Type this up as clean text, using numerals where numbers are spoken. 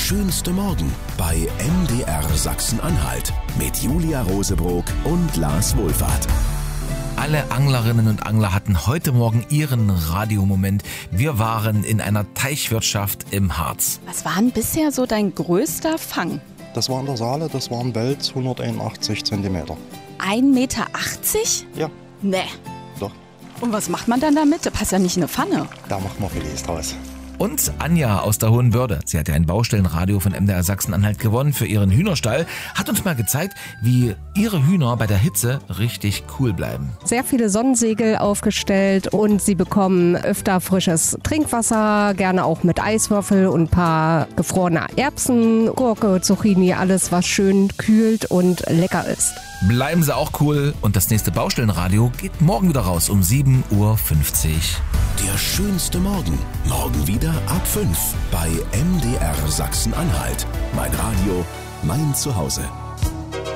schönste Morgen bei MDR Sachsen-Anhalt mit Julia Rosebrock und Lars Wohlfahrt. Alle Anglerinnen und Angler hatten heute Morgen ihren Radiomoment. Wir waren in einer Teichwirtschaft im Harz. Was war denn bisher so dein größter Fang? Das war in der Saale, das waren Wels 181 cm. 1,80 Meter? Ja, Nee. doch. Und was macht man dann damit? Da passt ja nicht in eine Pfanne. Da macht man Filets draus. Und Anja aus der Hohenbörde, sie hat ja ein Baustellenradio von MDR Sachsen-Anhalt gewonnen für ihren Hühnerstall, hat uns mal gezeigt, wie ihre Hühner bei der Hitze richtig cool bleiben. Sehr viele Sonnensegel aufgestellt und sie bekommen öfter frisches Trinkwasser, gerne auch mit Eiswürfel und ein paar gefrorene Erbsen, Gurke, Zucchini, alles was schön kühlt und lecker ist. Bleiben Sie auch cool und das nächste Baustellenradio geht morgen wieder raus um 7:50 Uhr. Der schönste Morgen. Morgen wieder ab 5 bei MDR Sachsen-Anhalt. Mein Radio, mein Zuhause.